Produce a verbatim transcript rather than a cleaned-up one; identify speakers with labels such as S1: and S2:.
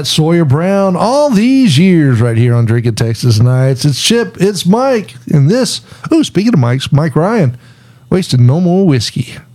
S1: that Sawyer Brown all these years right here on Drinking Texas Nights. It's Chip, it's Mike, and this, oh, speaking of Mike's, Mike Ryan, wasted no more whiskey.